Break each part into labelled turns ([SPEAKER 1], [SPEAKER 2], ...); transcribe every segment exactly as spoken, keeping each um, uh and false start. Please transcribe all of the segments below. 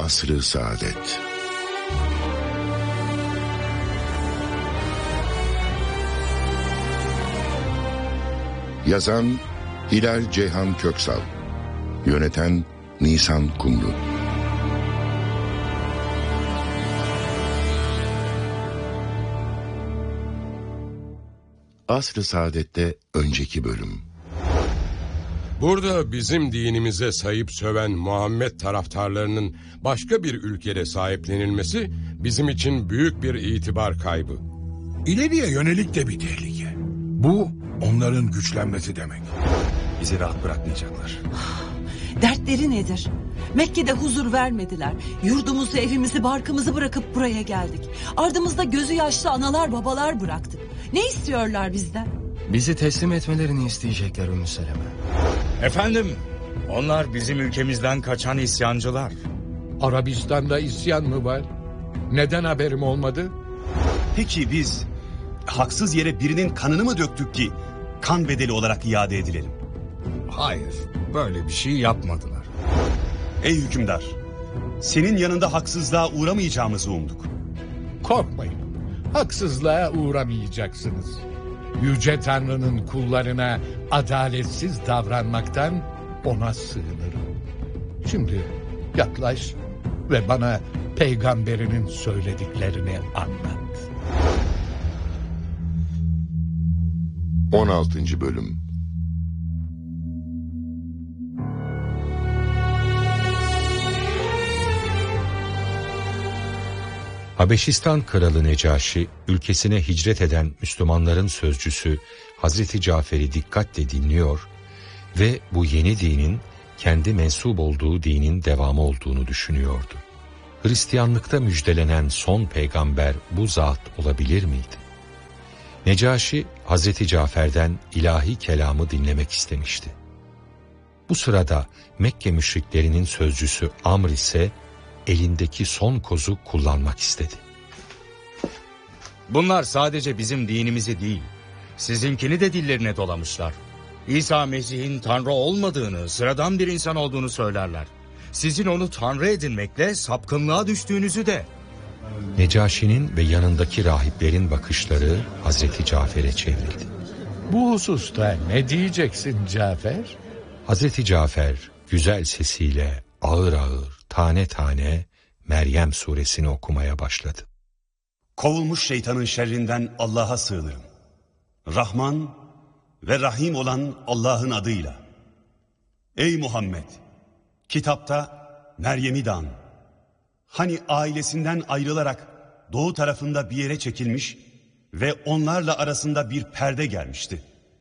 [SPEAKER 1] Asr-ı Saadet. Yazan Hilal Ceyhan Köksal, yöneten Nisan Kumru. Asr-ı Saadet'te önceki bölüm.
[SPEAKER 2] Burada bizim dinimize sayıp söven Muhammed taraftarlarının başka bir ülkede sahiplenilmesi bizim için büyük bir itibar kaybı.
[SPEAKER 3] İleriye yönelik de bir tehlike. Bu onların güçlenmesi demek.
[SPEAKER 4] Bizi rahat bırakmayacaklar.
[SPEAKER 5] Dertleri nedir? Mekke'de huzur vermediler. Yurdumuzu, evimizi, barkımızı bırakıp buraya geldik. Ardımızda gözü yaşlı analar babalar bıraktık. Ne istiyorlar bizden?
[SPEAKER 4] Bizi teslim etmelerini isteyecekler Ümmü Seleme.
[SPEAKER 6] Efendim, onlar bizim ülkemizden kaçan isyancılar.
[SPEAKER 7] Arabistan'da isyan mı var? Neden haberim olmadı?
[SPEAKER 8] Peki biz haksız yere birinin kanını mı döktük ki kan bedeli olarak iade edilelim?
[SPEAKER 6] Hayır, böyle bir şey yapmadılar.
[SPEAKER 8] Ey hükümdar, senin yanında haksızlığa uğramayacağımızı umduk.
[SPEAKER 7] Korkmayın, haksızlığa uğramayacaksınız. Yüce Tanrı'nın kullarına adaletsiz davranmaktan ona sığınırım. Şimdi yaklaş ve bana peygamberinin söylediklerini anlat.
[SPEAKER 1] on altıncı bölüm.
[SPEAKER 9] Habeşistan Kralı Necaşi, ülkesine hicret eden Müslümanların sözcüsü Hazreti Cafer'i dikkatle dinliyor ve bu yeni dinin kendi mensup olduğu dinin devamı olduğunu düşünüyordu. Hristiyanlıkta müjdelenen son peygamber bu zat olabilir miydi? Necaşi, Hazreti Cafer'den ilahi kelamı dinlemek istemişti. Bu sırada Mekke müşriklerinin sözcüsü Amr ise elindeki son kozu kullanmak istedi.
[SPEAKER 6] Bunlar sadece bizim dinimizi değil, sizinkini de dillerine dolamışlar. İsa Mesih'in Tanrı olmadığını, sıradan bir insan olduğunu söylerler. Sizin onu Tanrı edinmekle sapkınlığa düştüğünüzü de.
[SPEAKER 9] Necaşi'nin ve yanındaki rahiplerin bakışları Hazreti Cafer'e çevrildi.
[SPEAKER 7] Bu hususta ne diyeceksin Cafer?
[SPEAKER 9] Hazreti Cafer güzel sesiyle ağır ağır, tane tane Meryem suresini okumaya başladı.
[SPEAKER 8] Kovulmuş şeytanın şerrinden Allah'a sığınırım. Rahman ve Rahim olan Allah'ın adıyla. Ey Muhammed! Kitapta Meryem'i de an. Hani ailesinden ayrılarak doğu tarafında bir yere çekilmiş ve onlarla arasında bir perde gelmişti.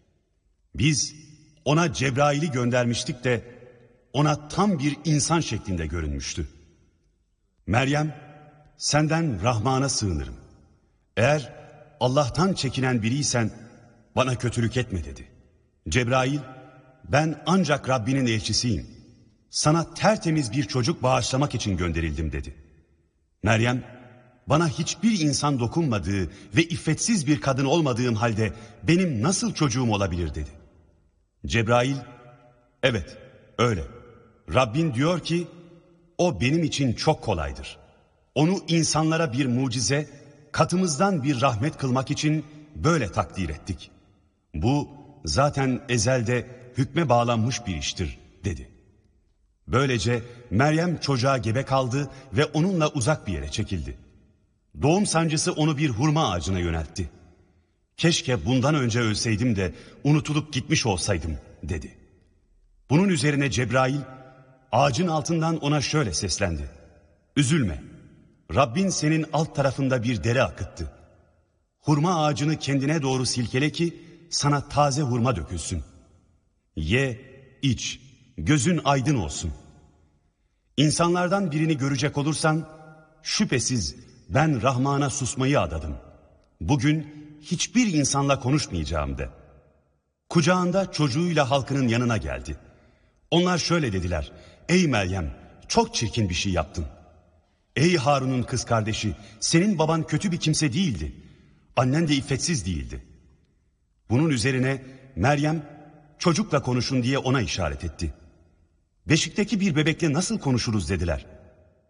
[SPEAKER 8] Biz ona Cebrail'i göndermiştik de ona tam bir insan şeklinde görünmüştü. Meryem, senden Rahman'a sığınırım. Eğer Allah'tan çekinen biriysen bana kötülük etme dedi. Cebrail, ben ancak Rabbinin elçisiyim. Sana tertemiz bir çocuk bağışlamak için gönderildim dedi. Meryem, bana hiçbir insan dokunmadığı ve iffetsiz bir kadın olmadığım halde benim nasıl çocuğum olabilir dedi. Cebrail, evet öyle. Rabbin diyor ki, o benim için çok kolaydır. Onu insanlara bir mucize, katımızdan bir rahmet kılmak için böyle takdir ettik. Bu zaten ezelde hükme bağlanmış bir iştir dedi. Böylece Meryem çocuğa gebe kaldı ve onunla uzak bir yere çekildi. Doğum sancısı onu bir hurma ağacına yöneltti. Keşke bundan önce ölseydim de unutulup gitmiş olsaydım dedi. Bunun üzerine Cebrail ağacın altından ona şöyle seslendi. Üzülme, Rabbin senin alt tarafında bir dere akıttı. Hurma ağacını kendine doğru silkele ki sana taze hurma dökülsün. Ye, iç, gözün aydın olsun. İnsanlardan birini görecek olursan şüphesiz ben Rahman'a susmayı adadım. Bugün hiçbir insanla konuşmayacağım de. Kucağında çocuğuyla halkının yanına geldi. Onlar şöyle dediler. Ey Meryem, çok çirkin bir şey yaptın. Ey Harun'un kız kardeşi, senin baban kötü bir kimse değildi. Annen de iffetsiz değildi. Bunun üzerine Meryem çocukla konuşun diye ona işaret etti. Beşikteki bir bebekle nasıl konuşuruz dediler.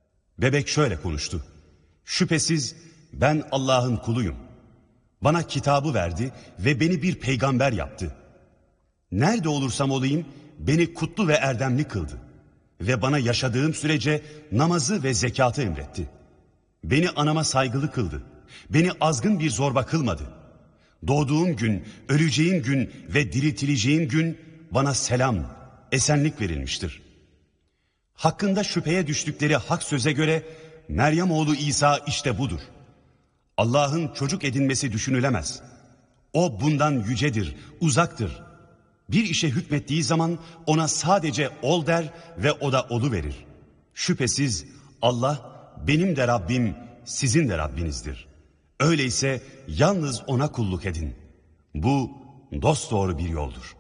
[SPEAKER 8] Bebek şöyle konuştu. Şüphesiz ben Allah'ın kuluyum. Bana kitabı verdi ve beni bir peygamber yaptı. Nerede olursam olayım beni kutlu ve erdemli kıldı. Ve bana yaşadığım sürece namazı ve zekatı emretti. Beni anama saygılı kıldı. Beni azgın bir zorba kılmadı. Doğduğum gün, öleceğim gün ve diriltileceğim gün bana selam, esenlik verilmiştir. Hakkında şüpheye düştükleri hak söze göre Meryem oğlu İsa işte budur. Allah'ın çocuk edinmesi düşünülemez. O bundan yücedir, uzaktır. Bir işe hükmettiği zaman ona sadece ol der ve o da oluverir. Şüphesiz Allah benim de Rabbim, sizin de Rabbinizdir. Öyleyse yalnız ona kulluk edin. Bu dosdoğru bir yoldur.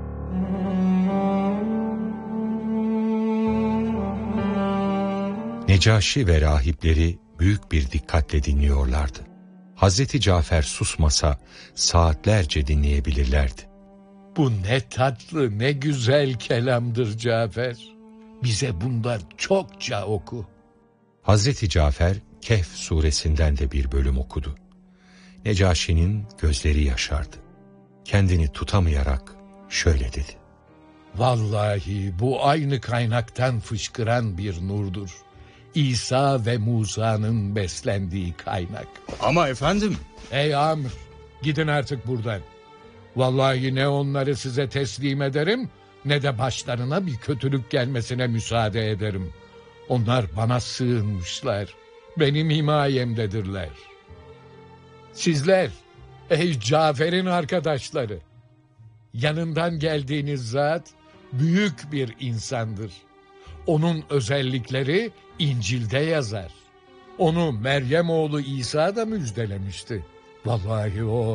[SPEAKER 9] Necaşi ve rahipleri büyük bir dikkatle dinliyorlardı. Hazreti Cafer susmasa saatlerce dinleyebilirlerdi.
[SPEAKER 7] Bu ne tatlı, ne güzel kelamdır Cafer. Bize bundan çokça oku.
[SPEAKER 9] Hazreti Cafer Kehf suresinden de bir bölüm okudu. Necaşi'nin gözleri yaşardı. Kendini tutamayarak şöyle dedi.
[SPEAKER 7] Vallahi bu aynı kaynaktan fışkıran bir nurdur. İsa ve Musa'nın beslendiği kaynak.
[SPEAKER 6] Ama efendim.
[SPEAKER 7] Ey Amr, gidin artık buradan. Vallahi ne onları size teslim ederim, ne de başlarına bir kötülük gelmesine müsaade ederim. Onlar bana sığınmışlar, benim himayemdedirler. Sizler, ey Cafer'in arkadaşları, yanından geldiğiniz zat büyük bir insandır. Onun özellikleri İncil'de yazar. Onu Meryem oğlu İsa da müjdelemişti. Vallahi o